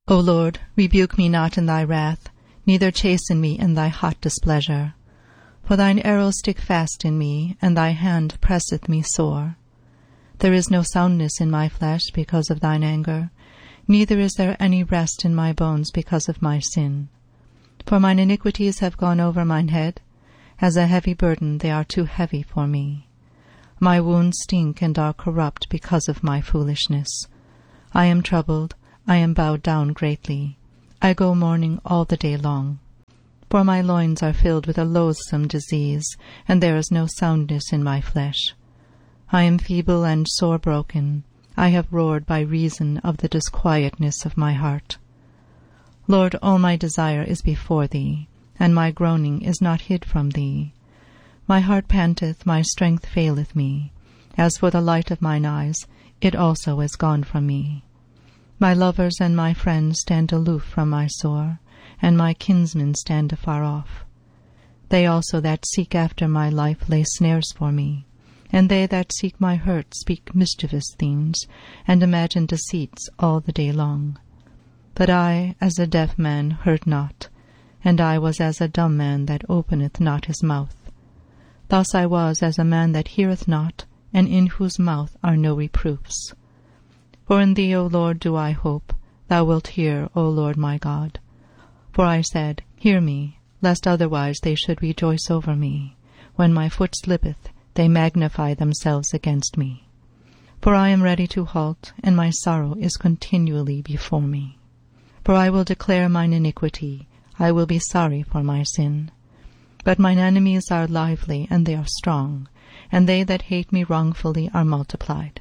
O Lord, rebuke me not in thy wrath, neither chasten me in thy hot displeasure. For thine arrows stick fast in me, and thy hand presseth me sore. There is no soundness in my flesh because of thine anger, neither is there any rest in my bones because of my sin. For mine iniquities have gone over mine head, as a heavy burden they are too heavy for me. My wounds stink and are corrupt because of my foolishness. I am troubled, I am bowed down greatly. I go mourning all the day long. For my loins are filled with a loathsome disease, and there is no soundness in my flesh. I am feeble and sore broken. I have roared by reason of the disquietness of my heart. Lord, all my desire is before thee, and my groaning is not hid from thee. My heart panteth, my strength faileth me. As for the light of mine eyes, it also is gone from me. My lovers and my friends stand aloof from my sore, and my kinsmen stand afar off. They also that seek after my life lay snares for me, and they that seek my hurt speak mischievous things, and imagine deceits all the day long. But I, as a deaf man, heard not, and I was as a dumb man that openeth not his mouth. Thus I was as a man that heareth not, and in whose mouth are no reproofs. For in thee, O Lord, do I hope. Thou wilt hear, O Lord my God. For I said, Hear me, lest otherwise they should rejoice over me. When my foot slippeth, they magnify themselves against me. For I am ready to halt, and my sorrow is continually before me. For I will declare mine iniquity, I will be sorry for my sin. But mine enemies are lively, and they are strong, and they that hate me wrongfully are multiplied.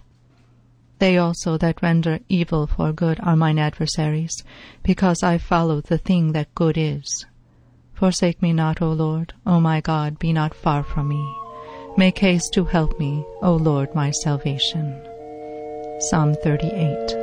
They also that render evil for good are mine adversaries, because I follow the thing that good is. Forsake me not, O Lord, O my God, be not far from me. Make haste to help me, O Lord my salvation. Psalm 38.